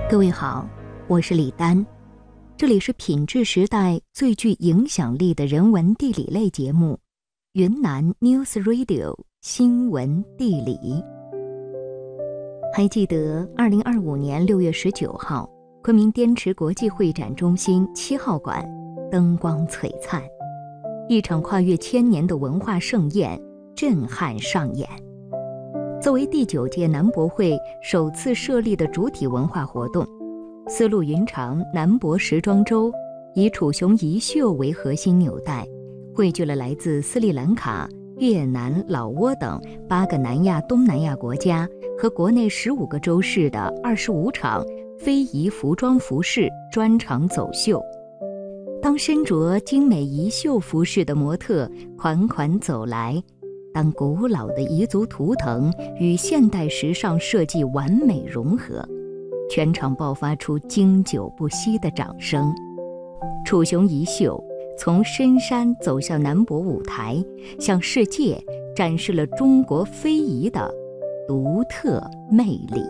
各位好，我是李丹，这里是品质时代最具影响力的人文地理类节目云南 News Radio 新闻地理。还记得2025年6月19号，昆明滇池国际会展中心7号馆灯光璀璨，一场跨越1000年的文化盛宴震撼上演。作为第9届南博会首次设立的主体文化活动，丝路云长南博时装周以楚雄遗绣为核心纽带，汇聚了来自斯里兰卡、越南、老挝等8个南亚、东南亚国家和国内15个州市的25场非遗服装服饰专场走秀。当身着精美遗绣服饰的模特款款走来，当古老的彝族图腾与现代时尚设计完美融合，全场爆发出经久不息的掌声。楚雄遗绣从深山走向南博舞台，向世界展示了中国非遗的独特魅力。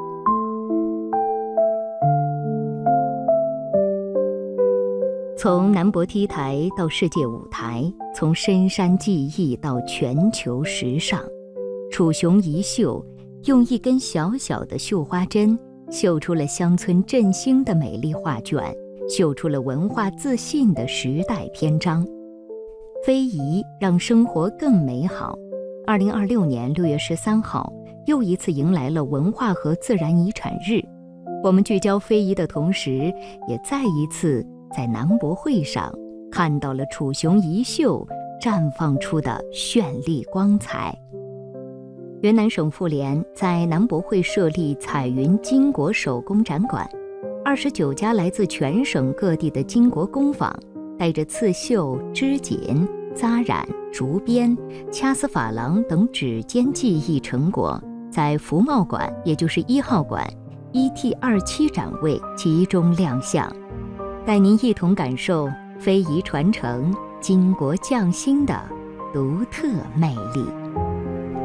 从南博 T 台到世界舞台，从深山技艺到全球时尚，楚雄遗绣用一根小小的绣花针绣出了乡村振兴的美丽画卷，绣出了文化自信的时代篇章。非遗让生活更美好。2026年6月13号，又一次迎来了文化和自然遗产日。我们聚焦非遗的同时，也再一次在南博会上看到了楚雄遗绣绽放出的绚丽光彩。云南省妇联在南博会设立彩云巾帼手工展馆，29家来自全省各地的巾帼工坊，带着刺绣、织锦、扎染、竹编、掐丝珐琅等指尖技艺成果，在服贸馆，也就是1号馆 ET27 展位集中亮相，带您一同感受非遗传承、巾帼匠心的独特魅力。